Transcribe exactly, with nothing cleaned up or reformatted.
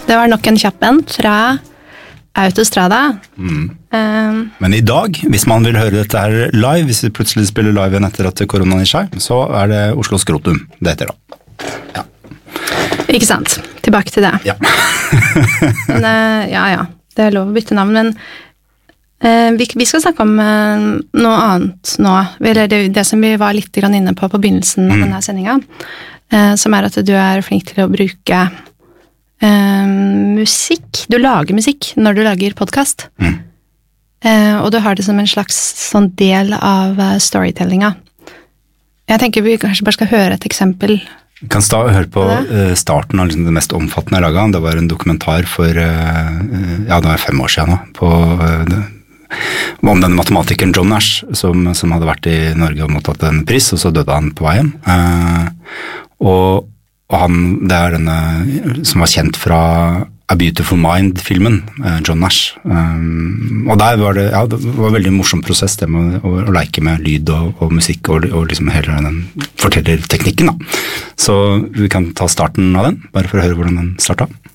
det var nok en kjapp en fra Autostrada. Mm. Um, Men i dag, hvis man vil høre dette her live, hvis vi plutselig spiller live igjen etter at koronaen gir seg, så er det Oslo Skrotum det heter da. Ja. Ikke sant, tilbake til det. Ja. Men, uh, ja, ja, det er lov å bytte navn, men uh, vi, vi skal snakke om uh, noe annet nå, eller det, det som vi var litt grann inne på på begynnelsen av Mm. denne sendingen, uh, som er at du er flink til å bruke uh, musikk, du lager musikk når du lager podcast. Mm. Uh, og du har det som en slags sånn del av uh, storytellinga. Jeg tenker vi kanskje bare skal høre et eksempel. Vi kan sta, høre på uh, starten av liksom det mest omfattende jeg laget. Det var en dokumentar for, uh, ja, det var fem år siden nå, på, uh, det, om den matematikeren John Nash, som, som hadde vært i Norge og mottatt en pris, og så døde han på veien. Uh, og, og han, det er denne som var kjent fra A Beautiful Mind-filmen, John Nash. Um, og der var det, ja, det var en veldig morsom prosess, det med å, å leke med lyd og, og musikk, og, og liksom hele den fortellerteknikken da. Så vi kan ta starten av den, bare for å høre hvordan den startet.